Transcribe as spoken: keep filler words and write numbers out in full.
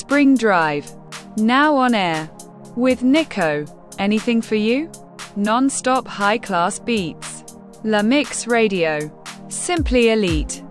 Spring Drive. Now on air. With Nico. Anything for you? Non-stop high-class beats. La Mix Radio. Simply elite.